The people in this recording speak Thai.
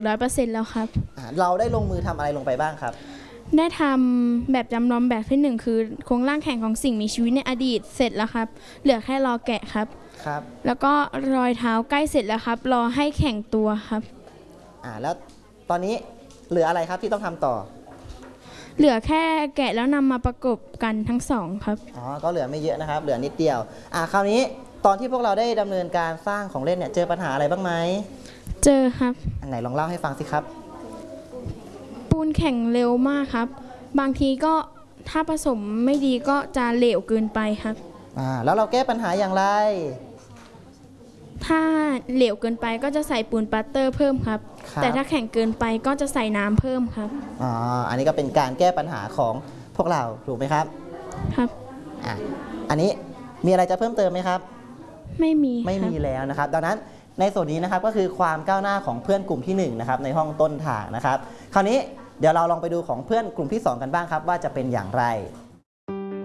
100%แล้วครับเราได้ลงมือทำอะไรลงไปบ้างครับได้ทำแบบจำลองแบบที่1คือโครงร่างแข็งของสิ่งมีชีวิตในอดีตเสร็จแล้วครับเหลือแค่รอแกะครับแล้วก็รอยเท้าใกล้เสร็จแล้วครับรอให้แข็งตัวครับแล้วตอนนี้เหลืออะไรครับที่ต้องทำต่อเหลือแค่แกะแล้วนำมาประกบกันทั้ง2ครับก็เหลือไม่เยอะนะครับเหลือนิดเดียวคราวนี้ตอนที่พวกเราได้ดำเนินการสร้างของเล่นเนี่ยเจอปัญหาอะไรบ้างไหมเจอครับไหนลองเล่าให้ฟังสิครับปูนแข็งเร็วมากครับบางทีก็ถ้าผสมไม่ดีก็จะเหลวเกินไปครับแล้วเราแก้ปัญหาอย่างไรถ้าเหลวเกินไปก็จะใส่ปูนปัตเตอร์เพิ่มครับแต่ถ้าแข็งเกินไปก็จะใส่น้ำเพิ่มครับอันนี้ก็เป็นการแก้ปัญหาของพวกเราถูกไหมครับครับอันนี้มีอะไรจะเพิ่มเติมไหมครับไม่มีแล้วนะครับดังนั้นในส่วนนี้นะครับก็คือความก้าวหน้าของเพื่อนกลุ่มที่1นะครับในห้องต้นทางนะครับคราวนี้เดี๋ยวเราลองไปดูของเพื่อนกลุ่มที่2กันบ้างครับว่าจะเป็นอย่างไร